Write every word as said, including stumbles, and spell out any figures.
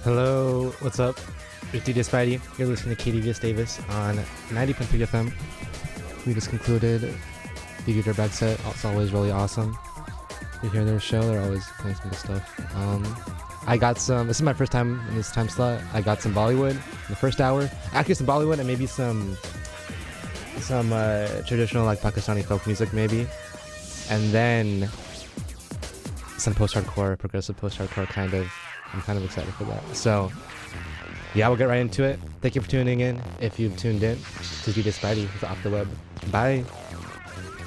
Hello, what's up? It's D J Spidey. You're listening to Katie Vias Davis on ninety point three F M. We just concluded the Guitar Bag set. It's always really awesome. You hear their show, they're always playing some good stuff. Um, I got some, this is my first time in this time slot. I got some Bollywood in the first hour. Actually, some Bollywood and maybe some some uh, traditional like Pakistani folk music maybe. And then some post-hardcore, progressive post-hardcore kind of. I'm kind of excited for that. So, yeah, we'll get right into it. Thank you for tuning in. If you've tuned in, this is D J Spidey with Off the Web. Bye.